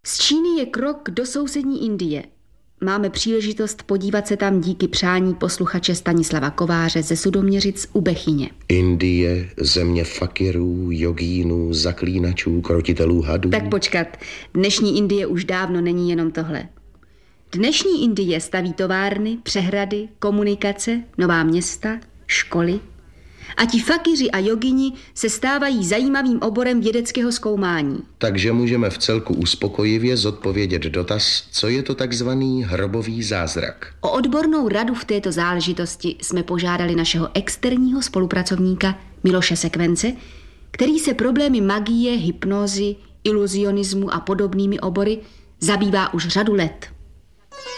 Z Číny je krok do sousední Indie. Máme příležitost podívat se tam díky přání posluchače Stanislava Kováře ze Sudoměřic u Bechyně. Indie, země fakirů, jogínů, zaklínačů, krotitelů hadů. Tak počkat, dnešní Indie už dávno není jenom tohle. Dnešní Indie staví továrny, přehrady, komunikace, nová města, školy. A ti fakiři a jogini se stávají zajímavým oborem vědeckého zkoumání. Takže můžeme v celku uspokojivě zodpovědět dotaz, co je to takzvaný hrobový zázrak. O odbornou radu v této záležitosti jsme požádali našeho externího spolupracovníka Miloše Sekvence, který se problémy magie, hypnózy, iluzionismu a podobnými obory zabývá už řadu let.